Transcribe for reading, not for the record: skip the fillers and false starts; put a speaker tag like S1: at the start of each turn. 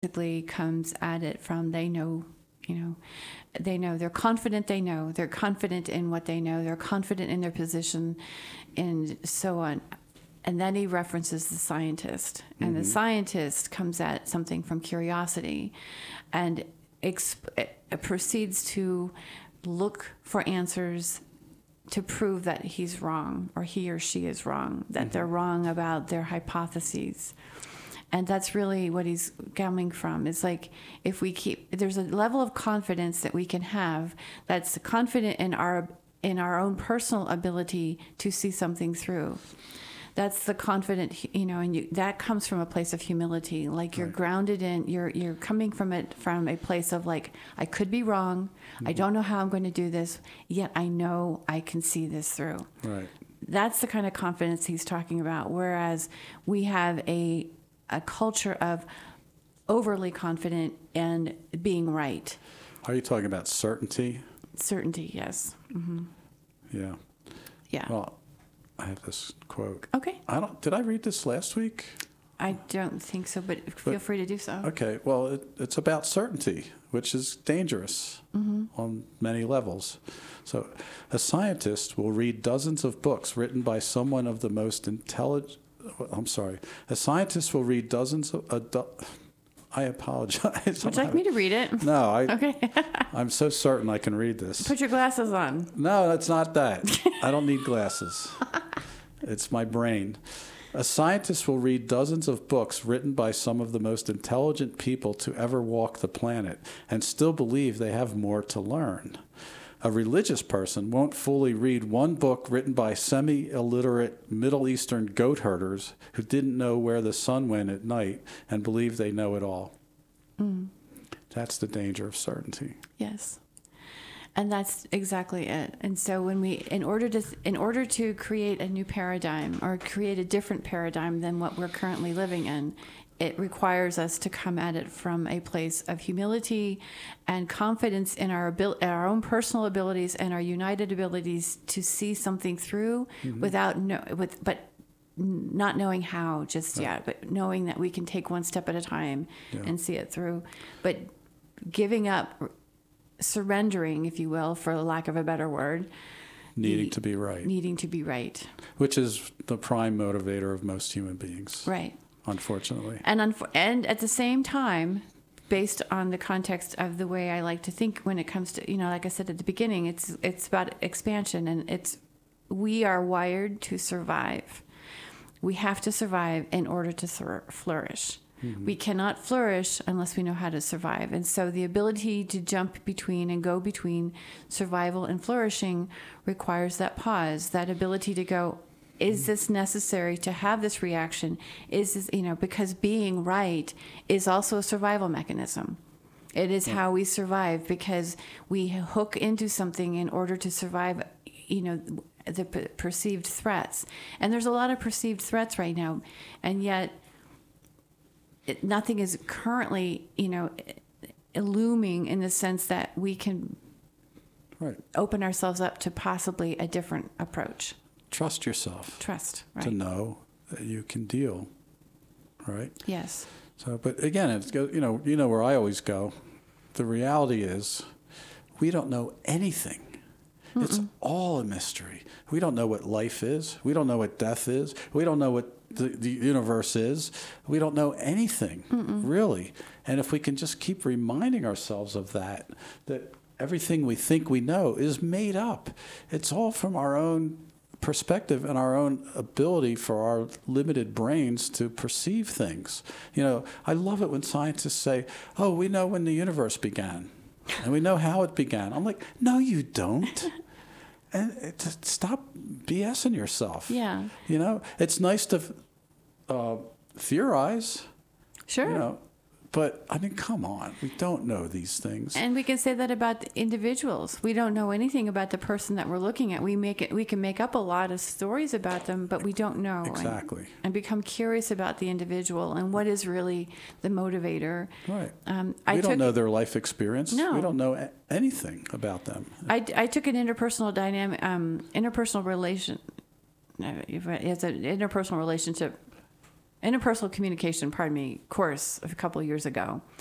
S1: basically comes at it from they know, they're confident, they're confident in what they know, they're confident in their position, and so on. And then he references the scientist, and the scientist comes at something from curiosity and proceeds to look for answers to prove that he's wrong, or he or she is wrong, that they're wrong about their hypotheses. And that's really what he's coming from. It's like, if we there's a level of confidence that we can have that's confident in our own personal ability to see something through. That's the confident, and that comes from a place of humility. Like, you're grounded in, you're coming from a place of, like, I could be wrong. I don't know how I'm going to do this, yet I know I can see this through.
S2: Right.
S1: That's the kind of confidence he's talking about. Whereas we have a culture of overly confident and being right.
S2: Are you talking about certainty?
S1: Certainty, yes. Mm-hmm.
S2: Yeah.
S1: Yeah.
S2: Well, I have this quote.
S1: Okay.
S2: Did I read this last week?
S1: I don't think so, but feel free to do so.
S2: Okay. Well, it's about certainty, which is dangerous on many levels. So, a scientist will read dozens of books written by someone of the most intelligent. A scientist will read dozens of. I apologize.
S1: Would you like me to read it?
S2: No.
S1: Okay.
S2: I'm so certain I can read this.
S1: Put your glasses on.
S2: No, it's not that. I don't need glasses. It's my brain. A scientist will read dozens of books written by some of the most intelligent people to ever walk the planet and still believe they have more to learn. A religious person won't fully read one book written by semi-illiterate Middle Eastern goat herders who didn't know where the sun went at night and believe they know it all. That's the danger of certainty.
S1: Yes. And that's exactly it. And so when in order to create a new paradigm, or create a different paradigm than what we're currently living in, it requires us to come at it from a place of humility and confidence in our own personal abilities and our united abilities to see something through but not knowing how just yet, but knowing that we can take one step at a time and see it through. But giving up, surrendering, if you will, for lack of a better word,
S2: Needing to be right. Which is the prime motivator of most human beings.
S1: Right.
S2: Unfortunately.
S1: And at the same time, based on the context of the way I like to think when it comes to, like I said at the beginning, it's about expansion, and we are wired to survive. We have to survive in order to flourish. We cannot flourish unless we know how to survive. And so the ability to jump between and go between survival and flourishing requires that pause, that ability to go, is this necessary to have this reaction? Is this, because being right is also a survival mechanism. It is how we survive, because we hook into something in order to survive, the perceived threats. And there's a lot of perceived threats right now. And yet nothing is currently, illuming in the sense that we can open ourselves up to possibly a different approach.
S2: Trust yourself.
S1: Trust, right.
S2: To know that you can deal, right?
S1: Yes.
S2: So, but again, it's, you know where I always go. The reality is, we don't know anything. It's all a mystery. We don't know what life is. We don't know what death is. We don't know what the universe is. We don't know anything, really. And if we can just keep reminding ourselves of that everything we think we know is made up. It's all from our own perspective and our own ability for our limited brains to perceive things. I love it when scientists say, oh, we know when the universe began and we know how it began. I'm like, no, you don't. And stop BSing yourself.
S1: Yeah.
S2: It's nice to theorize.
S1: Sure.
S2: But, come on. We don't know these things.
S1: And we can say that about the individuals. We don't know anything about the person that we're looking at. We can make up a lot of stories about them, but we don't know.
S2: Exactly.
S1: And become curious about the individual and what is really the motivator.
S2: Right. We don't know their life experience.
S1: No.
S2: We don't know anything about them.
S1: I took an interpersonal relationship interpersonal communication, pardon me, course a couple of years ago.